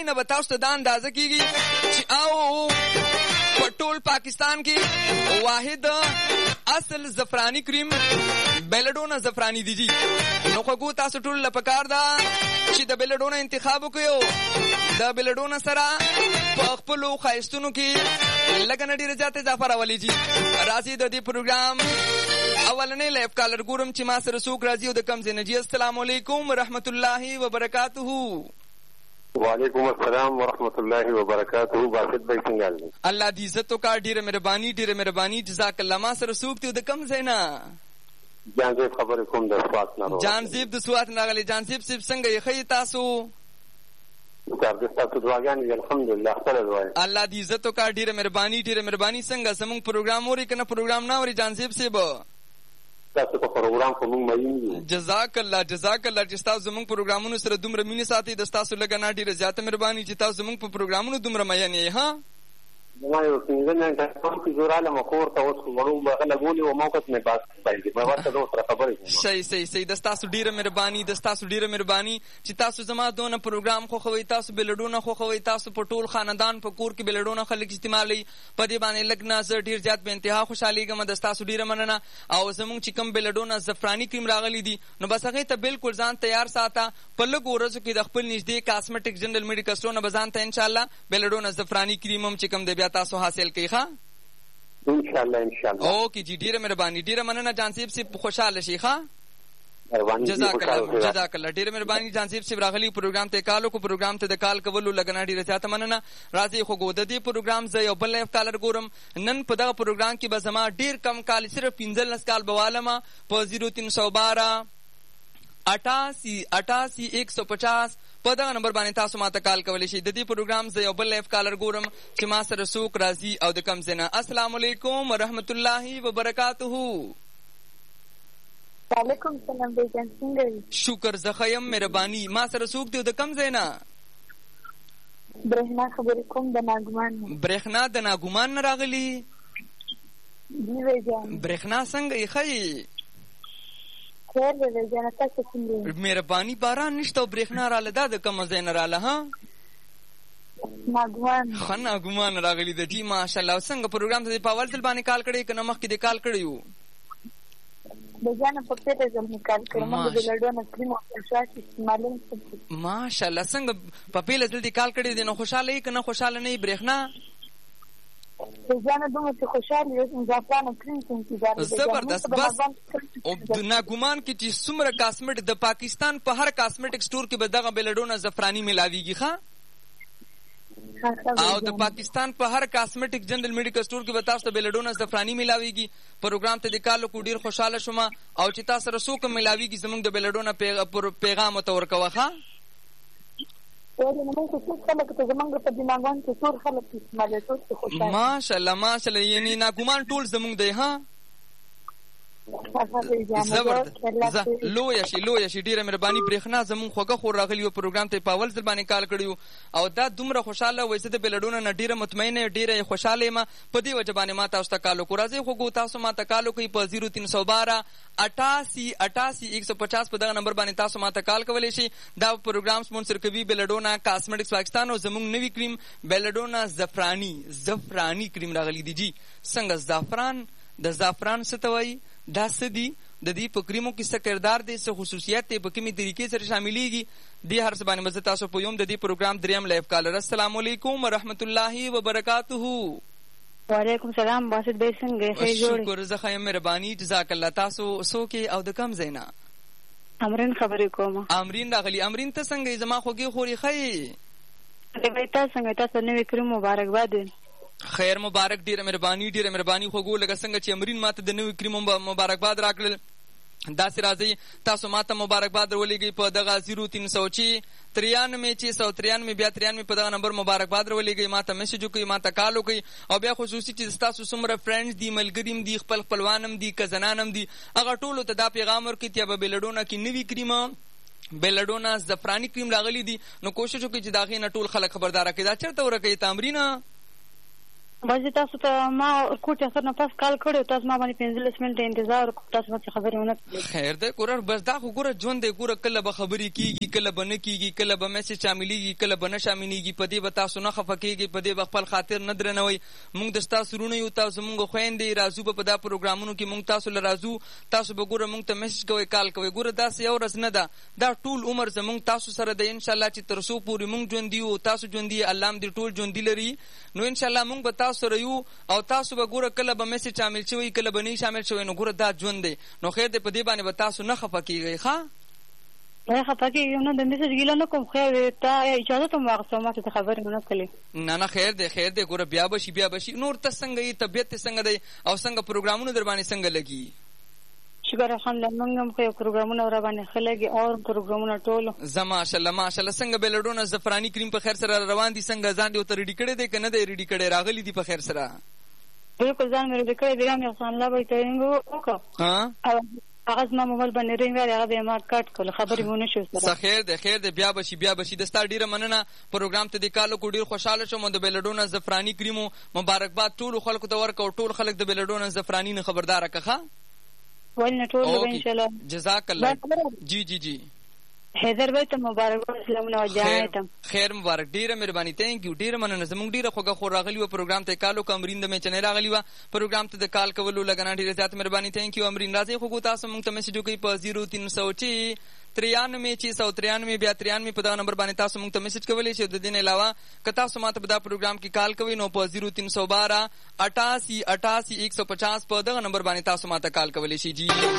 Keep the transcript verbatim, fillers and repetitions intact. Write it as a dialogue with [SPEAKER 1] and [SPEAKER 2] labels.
[SPEAKER 1] نه به تاسو ته دا اندازه کېږي چې او په ټول پاکستان کې واحد اصل زفرانی کریم بیلډونا زفرانی دی جی. نو خو تاسو ټول له پکار دا چې د بیلډونا انتخاب وکړو. د بیلډونا سره په خپلو ښایستونو کې لږ نه ډېره زیاته اضافه راولي جي. راځي د دې پروګرام اولنې لایف کالر ګورم چې ما سره څوک راځي او د کوم ځای نه جي. السلام علیکم ورحمت الله وبرکاته.
[SPEAKER 2] وعلیکم السلام ورحمت الله وبرکاته. باسط بھائی څنګه دي؟
[SPEAKER 1] الله دې عزت وکړه. ډېره مهرباني ډېره مهرباني جزاک الله. ما سره څوک دی او د کوم ځای نه؟
[SPEAKER 2] جانزیب خبرې کوم د سوات نه.
[SPEAKER 1] جانزیب د سوات نه راغلی. جانزیب صاحب څنګه یې ښه تاسو؟
[SPEAKER 2] تاسو دعاګانې الحمدلله خپله دعا.
[SPEAKER 1] الله دې عزت وکړه. ډېره مهرباني ډېره مهرباني. څنګه زموږ پروګرام اوري که نه پروګرام نه اوري جانزیب صاحب؟
[SPEAKER 2] تاسو په پروګرام خو موږ مین یو.
[SPEAKER 1] جزاک الله جزاک الله چې تاسو زموږ پروګرامونو سره دومره مینه ساتئ. د ستاسو لږه نه ډېره زیاته مهرباني چې تاسو زموږ په پروګرامونو دومره مین یې. ها
[SPEAKER 2] ما یو څنګه نه تاسو کې زوراله مخور ته اوس ورو بغل غولي او موقت نه باس پایږي. ما ورته دوه سره خبرې کوم.
[SPEAKER 1] صحیح صحیح صحیح. د تاسو ډیره مهرباني د تاسو ډیره مهرباني چې تاسو زما دونه پروګرام خو خوي. تاسو بلډونه خو خوي. تاسو په ټول خاندان په کور کې بلډونه خلک استعمالي. په دې باندې لګ نه زه ډیر زیات به انتها خوشحالي کوم. د تاسو ډیره مننه. او زموږ چې کوم بلډونه زفرانی کریم راغلي دي نو بس هغه ته بالکل ځان تیار ساته. په لږ ورځو کې د خپل نږدې کاسمیټک جنرال میډیکل سټور نه بزان ته ان شاء الله بلډونه زفرانی کریم هم چې کوم دی بیا تاسو حاصل کړئ. ښه
[SPEAKER 2] ان شاء الله ان شاء الله.
[SPEAKER 1] اوکې جی ډیره مهرباني ډیره مننه. جانسیب صاحب خوشاله شي. ښه
[SPEAKER 2] جزاک
[SPEAKER 1] الله جزاک الله. ډیره مهرباني جانسیب صاحب راغلی پروګرام ته کالو کو پروګرام ته د کال کولو لګنا ډیره زیاته مننه. راځي خو ګو د دې پروګرام زه یو بل لایف کالر ګورم. نن په دغه پروګرام کې به زما ډیر کم کال صرف پنځلس کال بوالمه په زیرو تین سو بارہ اٹھاسی اٹھاسی ایک سو پچاس په دغه نمبر باندې تاسو ماته کال کولی شئ. د دې پروګرام زه یو بل لایف کالر ګورم چې ما سره څوک راځي او د کوم ځای نه. السلام علیکم ورحمت الله وبرکاته.
[SPEAKER 3] وعلیکم السلام بیجان څنګه؟
[SPEAKER 1] شکر زه ښه یم مهرباني. ما سره څوک دی او د کوم ځای نه؟
[SPEAKER 3] برېښنا خبرې کوم د ناګمان.
[SPEAKER 1] برېښنا د ناګمان نه راغلي؟
[SPEAKER 3] جی بیجان.
[SPEAKER 1] برېښنا څنګه یې ښه؟
[SPEAKER 3] خیر دی بیجانه تاسو څنګه؟
[SPEAKER 1] مهرباني باران نشته او برېښنا راله. دا د کومه ځای نه راله؟ ها
[SPEAKER 3] ناګمان.
[SPEAKER 1] ښه ناګمان راغلي ده جي ماشاءالله. څنګه پروګرام ته په اول ځل باندې کال کړی که نه مخکې دې کال کړی وو؟
[SPEAKER 3] بیجانه په پیټه ځل مې کال کړی. موږ د بلډونه کریم او فیشواش استعمالوم.
[SPEAKER 1] ماشاءالله. څنګه په پیله ځل دې کال کړی دی نو خوشحاله یې که نه خوشحاله نه یې برېښنا؟
[SPEAKER 3] بیجانه دومره چې خوشحاله یې زعفران کریم ته انتظار دی.
[SPEAKER 1] زبردست. بس د ناګمان کې چې څومره کاسمیټ د پاکستان په هر کاسمیټک سټور کې به دغه بلډونه زفرانی ملاویږي. ښه او د پاکستان په هر کاسمیټک جنرال میډیکل سټور کې به تاسو ته بلډونه زفرانی ملاویږي. پروګرام ته د کالو کو ډیر خوشاله شوم او چې تاسو سره څوک ملاویږي زموږ د بلډونه پیغام ته ورکوه. ښه ماشاءالله ماشاءالله. یعنی ناګمان ټول زموږ دی. ها زبردست. لویه شي لویه شي. ډیره مهرباني. برېښنا زموږ خوږه خور راغلی و پروګرام ته په اول ځل باندې کال کړی او دا دومره خوشحاله وایي. زه د بلډونه نه ډیره مطمئنه ډیره خوشحاله یم. په دې وجه باندې ما تاسو ته کال وکړو. راځئ خو تاسو ما ته کال وکړئ په زیرو تین سو بارہ اٹھاسی اٹھاسی ایک سو پچاس په دغه نمبر باندې تاسو ما ته کال کولی شئ. دا پروګرام سپونسر کوي بلډونه کاسمیټکس پاکستان او زموږ نوي کریم بلډونه زفرانی زفرانی کریم راغلی دی جی. څنګه زعفران د زعفران څه ته وایي؟ دا څه دي؟ د دې په کریمو کې څه کردار دی څه خصوصیت دی په کومې طریقې سره شاملیږي دې هر څه باندې مزه تاسو پویم. د دې پروګرام دریم لایف کالر. السلام علیکم ورحمت الله وبرکاته.
[SPEAKER 3] وعلیکم السلام باسط بھائی څنګه یې؟
[SPEAKER 1] شکر زه ښه یم مهرباني جزاک الله. تاسو څوک یې او د کوم ځای نه؟
[SPEAKER 3] امرین خبرې کوم.
[SPEAKER 1] امرین راغلی. امرین ته څنګه یې؟ زما خوږې خورې ښه یې؟
[SPEAKER 3] تاسو څنګه؟ تاسو نوې کریم مبارکباد.
[SPEAKER 1] خیر مبارک. ډیره مهرباني ډیره مهرباني. خوږو لکه څنګه چې امرین ماته د نوي کریم مبارکباد راکړل داسې راځئ تاسو ماته مبارکباد راولېږئ په دغه زیرو تین سو چې تریانوې چې سو تریانوې بیا تریانوې په دغه نمبر مبارکباد راولېږئ. ماته میسج وکړئ ماته کال وکړئ او بیا خصوصي چې ستاسو څومره فرینډز دي ملګري هم دي خپل خپلوان هم دي کزنان هم دي هغه ټولو ته دا پیغام ورکړئ چې به بلډونه کې نوي کریم بلډونه زعفراني کریم راغلي دي نو کوشش وکړئ چې د هغې نه ټول خلک خبرداره کړئ. دا چېرته ورکوئ تمرینه؟
[SPEAKER 4] بس تاسو ته ما کوټ اخر نه پاس کال کړو تاسو ما باندې پنځلس منټه انتظار وکړ تاسو ما خبرې ونه کړې.
[SPEAKER 1] خیر دی کورر بس دا خو ګوره ژوند دی ګوره کله به خبرې کیږي کله به نه کیږي کله به میسج شاملېږي کله به نه شاملېږي په دې به تاسو نه خفه کیږي په دې به خپل خاطر نه درنوئ. موږ د ستاسو وروڼه یو تاسو موږ خویندې راځو به په دا پروګرامونو کې موږ تاسو له راځو تاسو به ګوره موږ ته میسج کوئ کال کوئ. ګوره داسې یو ورځ نه ده دا ټول عمر زموږ تاسو سره د انشاءالله چې تر څو پورې موږ ژوندي یو تاسو ژوندي الله هم دې ټول ژوندي لري نو انشاءالله موږ به تاسو سره یو او تاسو به ګوره کله به میسج شامل شوی کله به نه شامل شوی نو ګوره دا ژوند دی نو خیر دی په دې باندې به تاسو نه خفه کیږئ. ښه
[SPEAKER 4] نه خفه کېږم نه د میسج ګیله نه کوم خیر تا اجازه ته مو واخیسته ما ته د خبرې ونه کړې.
[SPEAKER 1] نه نه خیر دی خیر دی ګوره بیا به شي بیا به شي. نور ته څنګه یې طبیعت دې څنګه دی او څنګه پروګرامونه در باندې څنګه لګي؟
[SPEAKER 4] شکر الحمدلله موږ هم خو پروګرامونه ور باندې ښه لګي او پروګرامونه ټول
[SPEAKER 1] زه ماشاءالله ماشاءالله. څنګه بلډونه زعفراني کریم په خیر سره روان دي څنګه ځان دې ورته ریډي کړی دی که نه دی ریډي کړی راغلی دي په خیر سره؟
[SPEAKER 4] بالکل ځان مې ریډي کړی دی هم احسان الله به یې ټرینګ وکړو هغه زما موبایل باندې رینګ راغی هغه به یې ما کټ کړل خبرې مو نه شو سره.
[SPEAKER 1] خیر دی خیر دی بیا به شي بیا به شي. د ستا ډېره مننه پروګرام ته دې کال وکړو ډېر خوشحاله شوم. د بلډونه زعفراني کریمو مبارکباد ټولو خلکو ته ورکړو ټول خلک د بلډونه زعفراني نه خبرداره که ښه
[SPEAKER 4] ولنه ټول به انشاءالله
[SPEAKER 1] جزاک الله. جی جی جی
[SPEAKER 4] حیدر بھائی ته مبارکباد سلامونه وجاهه ته
[SPEAKER 1] خیر مبارک ډیره مهرباني تhank you ډیره مننه. زموږ ډیره خوږه خور راغلی و پروګرام ته کالو کمرین د مې چنې راغلی و پروګرام ته د کال کولو لګنا ډیره زیات مهرباني thank you امرین. راځي خو تاسو موږ ته میسج وکړئ په زیرو تین سو چھ ترانوے چھ سو ترانوے بیا ترانوے په دا نمبر باندې تاسو موږ ته میسج کولی شئ. د دې نه علاوه که تاسو ماته په دا پروګرام کې کال کوئ نو په زیرو تین سو بارہ اٹھاسی اٹھاسی ایک سو پچاس په دغه نمبر باندې تاسو ماته کال کولی شئ. جی